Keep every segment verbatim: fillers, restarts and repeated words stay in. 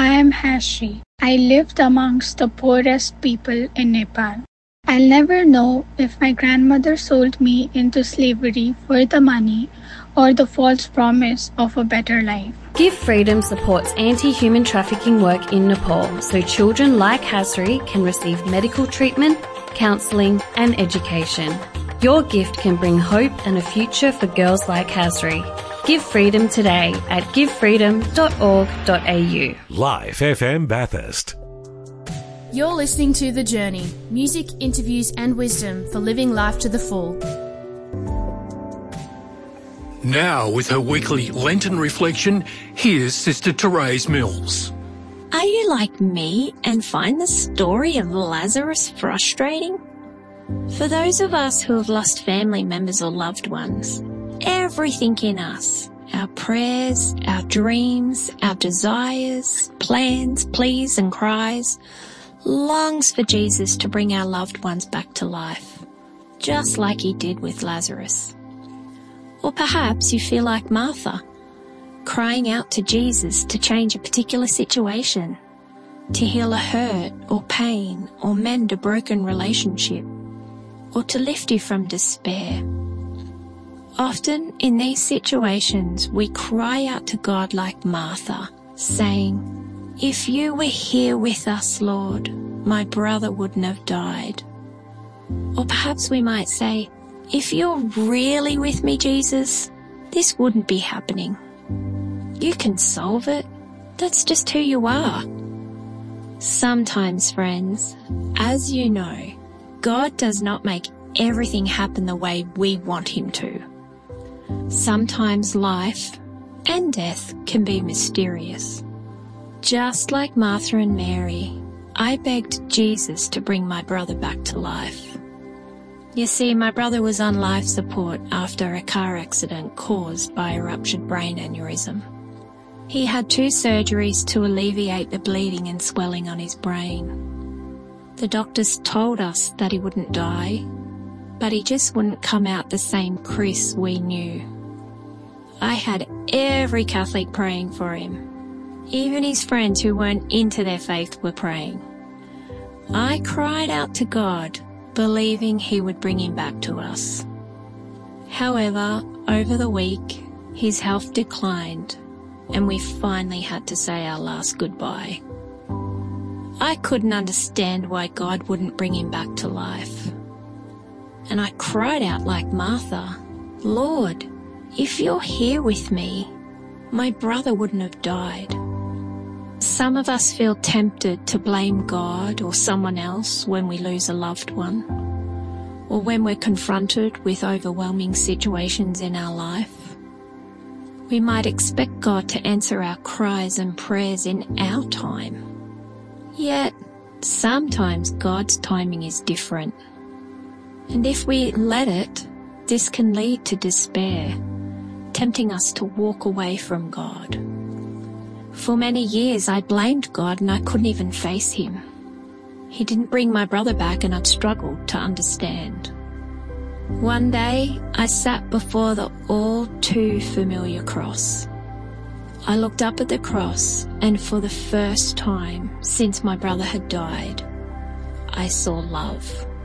I am Hashri. I lived amongst the poorest people in Nepal. I'll never know if my grandmother sold me into slavery for the money or the false promise of a better life. Give Freedom supports anti-human trafficking work in Nepal so children like Hasri can receive medical treatment, counselling and education. Your gift can bring hope and a future for girls like Hasri. Give Freedom today at give freedom dot org dot a u. Live F M Bathurst. You're listening to The Journey, music, interviews and wisdom for living life to the full. Now, with her weekly Lenten reflection, here's Sister Therese Mills. Are you like me and find the story of Lazarus frustrating? For those of us who have lost family members or loved ones, everything in us, our prayers, our dreams, our desires, plans, pleas and cries, longs for Jesus to bring our loved ones back to life, just like he did with Lazarus. Or perhaps you feel like Martha, crying out to Jesus to change a particular situation, to heal a hurt or pain or mend a broken relationship, or to lift you from despair. Often in these situations we cry out to God like Martha, saying, "If you were here with us, Lord, my brother wouldn't have died." Or perhaps we might say, "If you're really with me, Jesus, this wouldn't be happening. You can solve it. That's just who you are." Sometimes, friends, as you know, God does not make everything happen the way we want him to. Sometimes life and death can be mysterious. Just like Martha and Mary, I begged Jesus to bring my brother back to life. You see, my brother was on life support after a car accident caused by a ruptured brain aneurysm. He had two surgeries to alleviate the bleeding and swelling on his brain. The doctors told us that he wouldn't die, but he just wouldn't come out the same Chris we knew. I had every Catholic praying for him. Even his friends who weren't into their faith were praying. I cried out to God, believing he would bring him back to us. However, over the week, his health declined and we finally had to say our last goodbye. I couldn't understand why God wouldn't bring him back to life. And I cried out like Martha, "Lord, if you're here with me, my brother wouldn't have died." Some of us feel tempted to blame God or someone else when we lose a loved one, or when we're confronted with overwhelming situations in our life. We might expect God to answer our cries and prayers in our time. Yet, sometimes God's timing is different. And if we let it, this can lead to despair, tempting us to walk away from God. For many years I blamed God and I couldn't even face him. He didn't bring my brother back and I'd struggled to understand. One day I sat before the all too familiar cross. I looked up at the cross and for the first time since my brother had died, I saw love.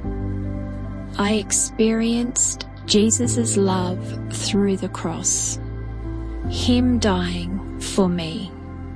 I experienced Jesus' love through the cross, him dying for me.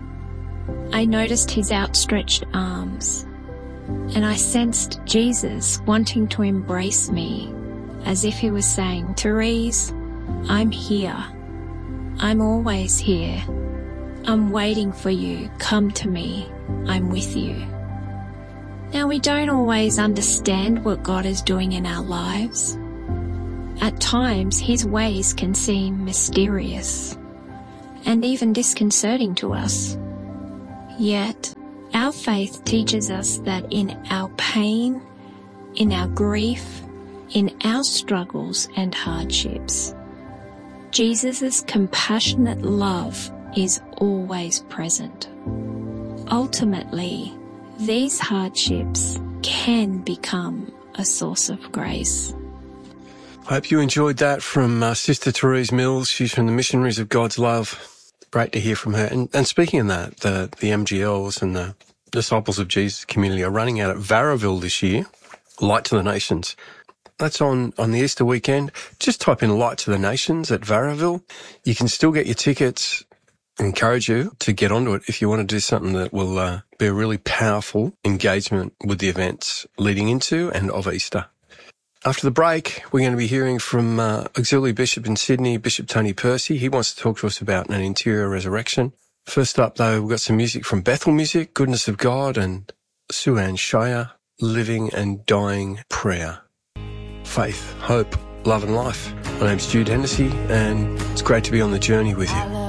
I noticed his outstretched arms, and I sensed Jesus wanting to embrace me, as if he was saying, "Therese, I'm here. I'm always here. I'm waiting for you. Come to me. I'm with you." Now, we don't always understand what God is doing in our lives. At times, his ways can seem mysterious and even disconcerting to us. Yet, our faith teaches us that in our pain, in our grief, in our struggles and hardships, Jesus' compassionate love is always present. Ultimately, these hardships can become a source of grace. I hope you enjoyed that from uh, Sister Therese Mills. She's from the Missionaries of God's Love. great to hear from her. And, and speaking of that, the, the M G Ls and the Disciples of Jesus community are running out at Varraville this year, Light to the Nations. That's on, on the Easter weekend. Just type in Light to the Nations at Varraville. You can still get your tickets. I encourage you to get onto it if you want to do something that will uh, be a really powerful engagement with the events leading into and of Easter. After the break, we're going to be hearing from uh, Auxiliary Bishop in Sydney, Bishop Tony Percy. He wants to talk to us about an interior resurrection. First up, though, we've got some music from Bethel Music, Goodness of God, and Sue Ann Shire, Living and Dying Prayer. Faith, hope, love and life. My name's Jude Hennessy, and it's great to be on the journey with you.